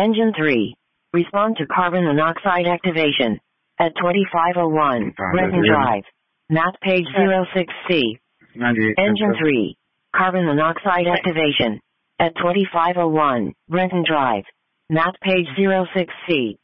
Engine 3. Respond to carbon monoxide activation. At 2501, Renton Drive. Map page 06C. Engine 3. Carbon monoxide activation. At 2501, Renton Drive. Map page 06C.